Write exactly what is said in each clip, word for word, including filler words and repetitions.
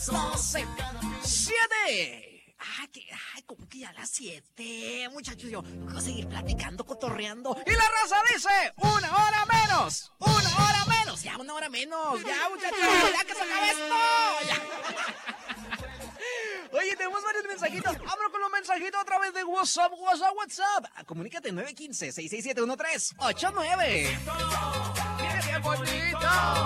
las doce. ¡Siete! Ah, que, ay, como que ya las siete, muchachos, yo voy a seguir platicando, cotorreando. Y la raza dice, una hora menos, una hora menos, ya una hora menos, ya muchachos, ya que se acabe esto, ya. Oye, tenemos varios mensajitos, abro con los mensajitos a través de WhatsApp, WhatsApp, WhatsApp. Comunícate nueve uno cinco, seis seis siete, uno tres ocho nueve. Mira qué bonito.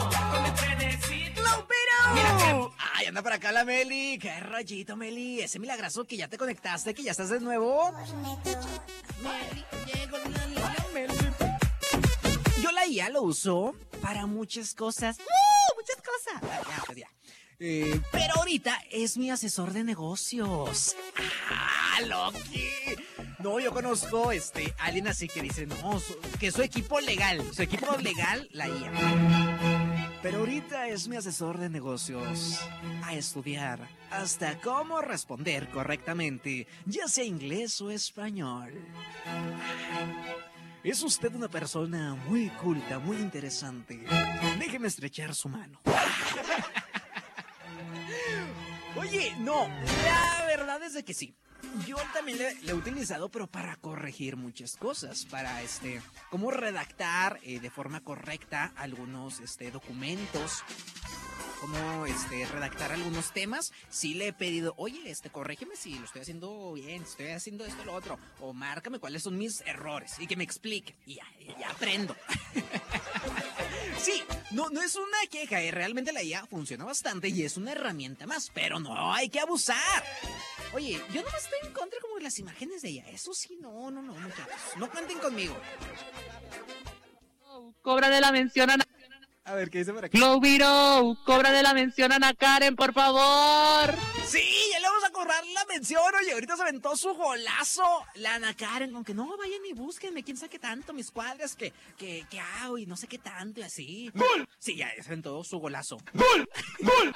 Mira que... Ay, anda por acá la Meli. Qué rayito, Meli. Ese milagroso que ya te conectaste, que ya estás de nuevo. Meli, llego la, la, la Meli. Yo la I A lo uso para muchas cosas. ¡Uh! Muchas cosas. Ah, ya, pues ya. Eh, pero ahorita es mi asesor de negocios. ¡Ah, Loki! No, yo conozco este, a alguien así que dice, no, su, que su equipo legal, su equipo legal, la I A. Pero ahorita es mi asesor de negocios a estudiar hasta cómo responder correctamente, ya sea inglés o español. Es usted una persona muy culta, muy interesante. Déjeme estrechar su mano. Oye, no, la verdad es de que sí. Yo también le, le he utilizado, pero para corregir muchas cosas, para este, cómo redactar eh, de forma correcta algunos este, documentos, cómo este, redactar algunos temas. Sí le he pedido, oye, este, corrígeme si lo estoy haciendo bien, si estoy haciendo esto o lo otro, o márcame cuáles son mis errores y que me explique, y ya, ya aprendo. Sí, no, no es una queja, eh, realmente la I A funciona bastante y es una herramienta más, pero no hay que abusar. Oye, yo no estoy en contra como de las imágenes de ella. Eso sí, no, no, no, muchachos. No cuenten conmigo. Cobra de la mención a... A ver, ¿qué dice por aquí? Glowbiro, cobra de la mención a Ana Karen, por favor. Sí, ya le vamos a cobrar la mención. Oye, ahorita se aventó su golazo la Ana Karen. Aunque no, vayan y búsquenme. ¿Quién sabe qué tanto? Mis cuadras, que, que, que hago y no sé qué tanto y así. ¡Gol! Sí, ya se aventó su golazo. ¡Gol! ¡Gol!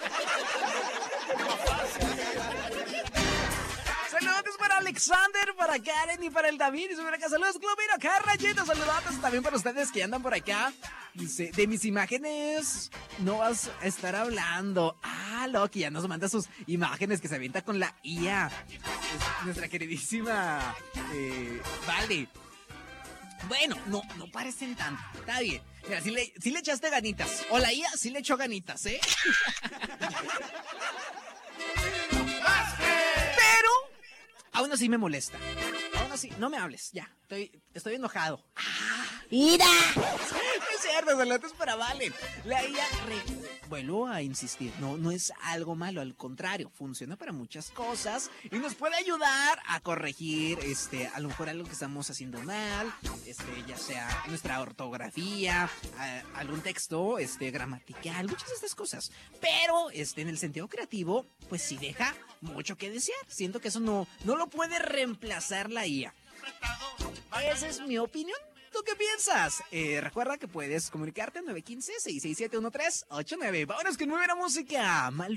Saludos para Alexander, para Karen y para el David. Y sobre acá, saludos, Globino, qué rayito. Saludos también para ustedes que andan por acá. Dice, de mis imágenes no vas a estar hablando. Ah, Loki, ya nos manda sus imágenes que se avienta con la I A. Es nuestra queridísima eh, Vale. Bueno, no, no parecen tanto. Está bien. Mira, sí le, sí le echaste ganitas. O la I A sí le echó ganitas, ¿eh? Pero aún así me molesta. Aún así, no me hables, ya. Estoy, estoy enojado. ¡Ah! ¡Ira! Es cierto, saludos para Vale. La I A, re... vuelvo a insistir, no, no es algo malo, al contrario, funciona para muchas cosas y nos puede ayudar a corregir, este, a lo mejor algo que estamos haciendo mal, este, ya sea nuestra ortografía, a, algún texto, este, gramatical, muchas de estas cosas. Pero, este, en el sentido creativo, pues sí deja mucho que desear. Siento que eso no, no lo puede reemplazar la I A. Esa es mi opinión. ¿Tú qué piensas? Eh, recuerda que puedes comunicarte nueve uno cinco, seis seis siete, uno tres ocho nueve. Vámonos con muy buena música. Mal